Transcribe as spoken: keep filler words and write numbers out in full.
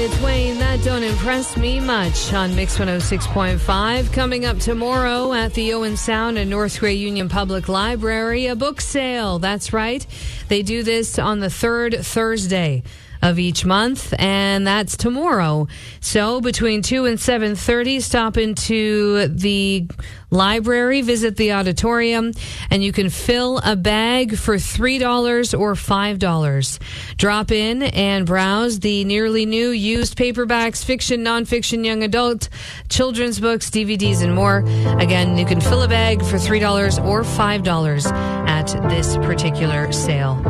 It's Wayne, that don't impress me much on Mix one oh six point five. Coming up tomorrow at the Owen Sound and North Grey Union Public Library, a book sale. That's right. They do this on the third Thursday of each month, and that's tomorrow. So between two and seven thirty, stop into the library, visit the auditorium, and you can fill a bag for three dollars or five dollars. Drop in and browse the nearly new used paperbacks, fiction, nonfiction, young adult, children's books, D V Ds, and more. Again, you can fill a bag for three dollars or five dollars at this particular sale.